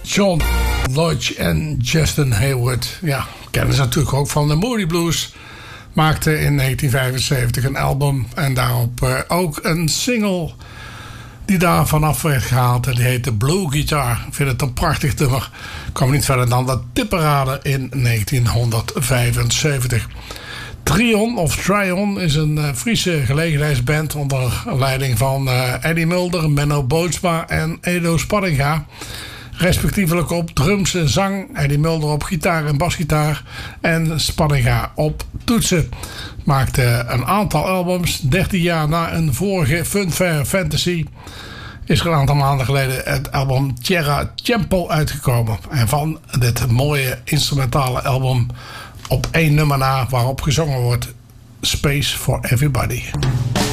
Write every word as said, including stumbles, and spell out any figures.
John Lodge en Justin Hayward. Ja, kennen ze natuurlijk ook van de Moody Blues. Maakte in negentien vijfenzeventig een album en daarop uh, ook een single die daar vanaf werd gehaald. En die heette Blue Guitar. Ik vind het een prachtig nummer. Kwam niet verder dan de tipparade in negentienhonderdvijfenzeventig. Trion of Trion is een uh, Friese gelegenheidsband onder leiding van uh, Eddie Mulder, Menno Bootsma en Edo Spanninga. Respectievelijk op drums en zang, Eddie Mulder op gitaar en basgitaar en Spanninga op toetsen. Maakte een aantal albums. dertien jaar na een vorige Funfair Fantasy is er een aantal maanden geleden het album Tierra Tiempo uitgekomen. En van dit mooie instrumentale album op één nummer na waarop gezongen wordt, Space for Everybody.